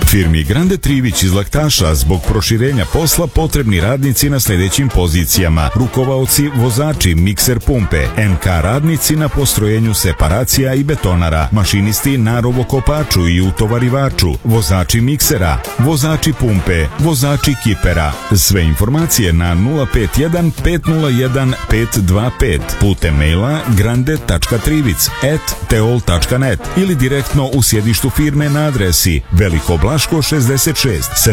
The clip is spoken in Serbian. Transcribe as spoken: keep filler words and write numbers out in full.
Firmi Grande Trivić iz Laktaša zbog proširenja posla potrebni radnici na sljedećim pozicijama: rukovaoci, vozači, mikser pumpe, N K radnici na postrojenju separacija i betonara, mašinisti na rovokopaču i utovarivaču, vozači miksera, vozači pumpe, vozači kipera. Sve informacije na nula pet jedan pet nula jedan pet dva pet putem maila grande tačka trivic at teol tačka net ili direktno u sjedištu firme na adresi Veliko Blaško šezdeset šest